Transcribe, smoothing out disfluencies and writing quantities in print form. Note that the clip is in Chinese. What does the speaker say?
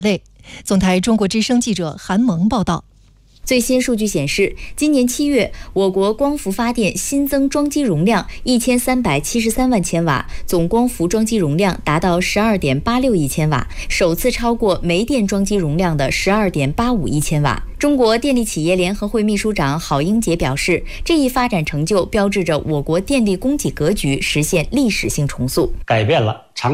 类。总台中国之声记者韩萌报道。 最新数据显示，今年7月，我国光伏发电新增装机容量1373万千瓦，总光伏装机容量达到12.86亿千瓦，首次超过煤电装机容量的12.85亿千瓦。中国电力企业联合会秘书长郝英杰表示，这一发展成就标志着我国电力供给格局实现历史性重塑， 改变了